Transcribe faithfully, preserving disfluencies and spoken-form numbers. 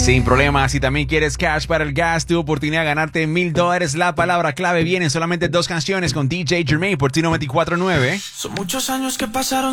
Sin problema, si también quieres cash para el gas, tu oportunidad de ganarte mil dólares. La palabra clave viene en solamente dos canciones con D J Jermaine por T noventa y cuatro punto nueve. Son muchos años que pasaron